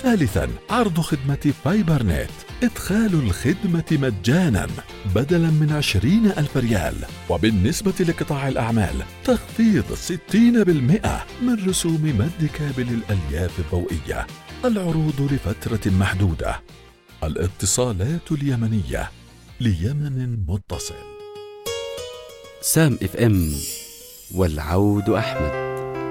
ثالثا، عرض خدمة فايبر نت، إدخال الخدمة مجانا بدلا من 20,000 ريال. وبالنسبة لقطاع الأعمال تخفيض 60% من رسوم مد كابل الألياف الضوئية. العروض لفترة محدودة. الاتصالات اليمنية ليمن متصل. سام اف ام، والعود أحمد.